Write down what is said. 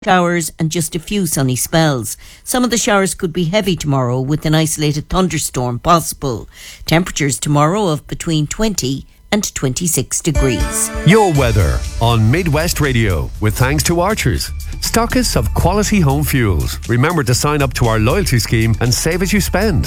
Showers and just a few sunny spells. Some of the showers could be heavy tomorrow with an isolated thunderstorm possible. Temperatures tomorrow of between 20 and 26 degrees. Your weather on Midwest Radio with thanks to Archers, stockists of quality home fuels. Remember to sign up to our loyalty scheme and save as you spend.